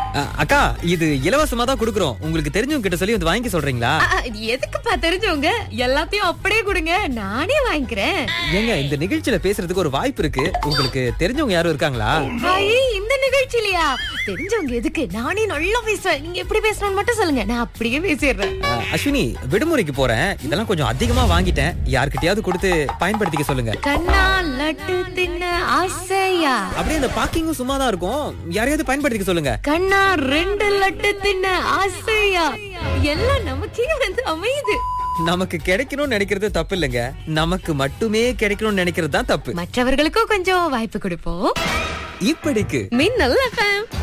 அக்கா, இது இலவசமா தான் குடுக்குறோம். உங்களுக்கு தெரிஞ்சவங்க கிட்ட சொல்லி வந்து வாங்கி சொல்றீங்களா? எதுக்குப்பா தெரிஞ்சவங்க? எல்லாத்தையும் அப்படியே கொடுங்க, நானே வாங்கிக்கிறேன். ஏங்க, இந்த நிகழ்ச்சியில பேசுறதுக்கு ஒரு வாய்ப்பு இருக்கு. உங்களுக்கு தெரிஞ்சவங்க யாரும் இருக்காங்களா? இந்த நிகழ்ச்சியிலயா? தெரிஞ்சவங்க எதுக்கு? நானே நல்லா பேசுவேன். நீங்க எப்படி பேசணும்னு மட்டும் சொல்லுங்க, நான் அப்படியே பேசிடுறேன். அஸ்வினி, விடுமுறைக்கு போறேன். இதெல்லாம் கொஞ்சம் அதிகமா வாங்கிட்டேன். யார்கிட்டயாவது கொடுத்து பயன்படுத்திக்க சொல்லுங்க. கண்ணா லட்டு தின்ன ஆசையா? அப்படியே அந்த பாக்கிங்கும் சும்மா தான் இருக்கும். யாரையாவது பயன்படுத்திக்க சொல்லுங்க. கண்ணா 2 லட்டு தின்ன ஆசையா? எல்லாம் நமக்கே வந்து அமையுது. நமக்கு கிடைக்கணும்னு நினைக்கிறது தப்பு இல்லைங்க. நமக்கு மட்டுமே கிடைக்கணும்னு நினைக்கிறது தான் தப்பு. மற்றவர்களுக்கும் கொஞ்சம் வாய்ப்பு கொடுப்போம். இப்படிக்கு மின்னல் FM.